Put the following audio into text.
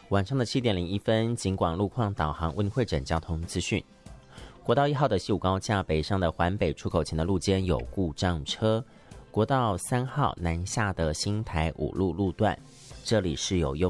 晚上的7点01分，警广路况导航为您汇整交通资讯。国道1号的西武高架北上的环北出口前的路肩有故障车，国道3号南下的新台5路路段，这里是有用